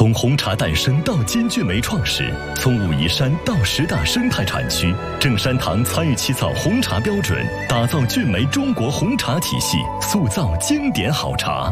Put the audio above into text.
从红茶诞生到金骏眉创始，从武夷山到10大生态产区，正山堂参与起草红茶标准，打造骏眉中国红茶体系，塑造经典好茶。